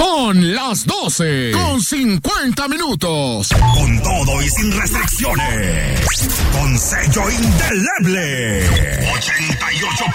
Son las 12:50. Con todo y sin restricciones. Con sello indeleble. 88.